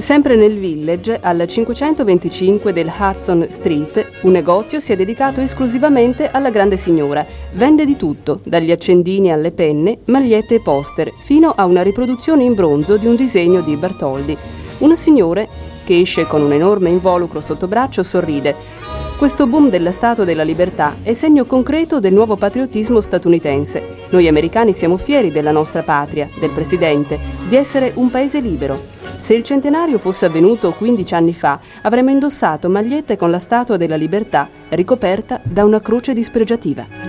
Sempre nel Village, al 525 del Hudson Street, un negozio si è dedicato esclusivamente alla grande signora. Vende di tutto, dagli accendini alle penne, magliette e poster, fino a una riproduzione in bronzo di un disegno di Bartholdi. Un signore che esce con un enorme involucro sotto braccio sorride. Questo boom della Statua della Libertà è segno concreto del nuovo patriottismo statunitense. Noi americani siamo fieri della nostra patria, del presidente, di essere un paese libero. Se il centenario fosse avvenuto 15 anni fa, avremmo indossato magliette con la Statua della Libertà ricoperta da una croce dispregiativa.